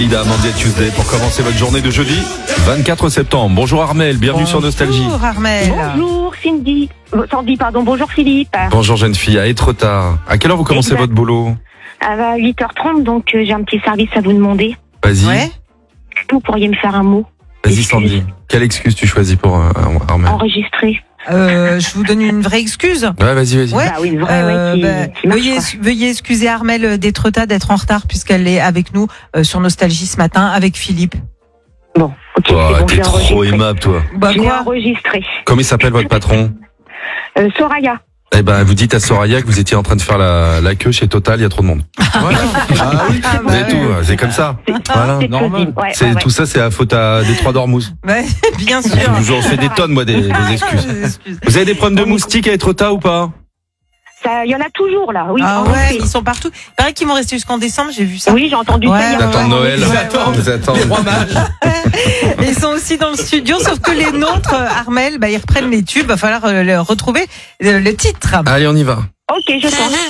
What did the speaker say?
Dalida, Monday Tuesday, pour commencer votre journée de jeudi 24 septembre. Bonjour Armel, bienvenue sur Nostalgie. Bonjour Armel. Bonjour Sandy, pardon, bonjour Philippe. Bonjour jeune fille, à Étretat. À quelle heure vous commencez votre boulot? À 8h30, donc j'ai un petit service à vous demander. Vas-y, Ouais. Vous pourriez me faire un mot vas-y Sandy. Quelle excuse tu choisis pour Armel? enregistré. Je vous donne une vraie excuse. Ouais, vas-y. Ouais. Bah oui, une vraie, qui marche, Veuillez excuser Armel d'Étretat d'être en retard puisqu'elle est avec nous sur Nostalgie ce matin avec Philippe. Bon, ok, Oh, c'est bon, t'es j'ai trop enregistré. aimable toi. Bah J'ai quoi? enregistré. Comment il s'appelle votre patron? Soraya. Eh ben, vous dites à Soraya que vous étiez en train de faire la queue chez Total, il y a trop de monde. Voilà. Ah oui, c'est tout, c'est comme ça. Voilà. C'est normal. plausible, ouais, C'est ouais, tout ça, c'est la faute à Détroit d'Ormuz. Ouais, bien sûr. J'en fais des tonnes moi des excuses. Vous avez des problèmes de moustiques à Étretat ou pas? Ça, il y en a toujours là, oui. Ah en ouais, effet. ils sont partout. Il paraît qu'ils vont rester jusqu'en décembre, j'ai vu ça. Oui, j'ai entendu Ouais, ça. il y a Ils attendent un- Noël. Ouais. Ils attendent. Et ils sont aussi dans le studio, sauf que les nôtres, Armel, ils reprennent les tubes. Va falloir retrouver le titre. Allez, on y va. Ok, je pense.